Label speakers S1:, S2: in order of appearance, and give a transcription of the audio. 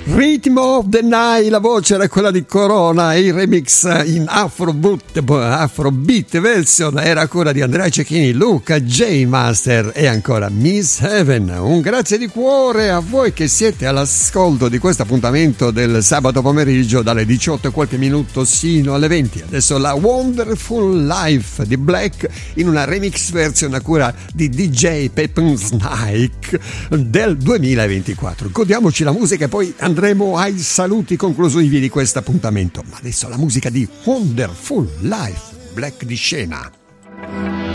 S1: Rhythm of the Night, la voce era quella di Corona, il remix in Afrobeat version era quella di Andrea Cecchini, Luca J Master e ancora Miss Heaven. Un grazie di cuore a voi che siete all'ascolto di questo appuntamento del sabato pomeriggio dalle 18 e qualche minuto sino alle 20. Adesso la Wonderful Life di Black in una remix version a cura di DJ Pepin Snake del 2024. Godiamoci la musica e poi andremo ai saluti conclusivi di questo appuntamento. Ma adesso la musica di Wonderful Life, Black di scena.